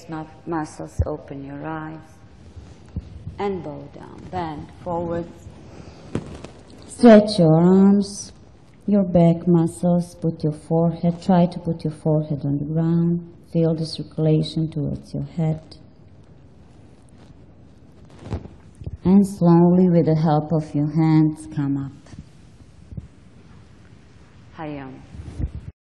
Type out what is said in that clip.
muscles, open your eyes and bow down. Bend forward. Stretch your arms, your back muscles, try to put your forehead on the ground. Feel the circulation towards your head. And slowly, with the help of your hands, come up.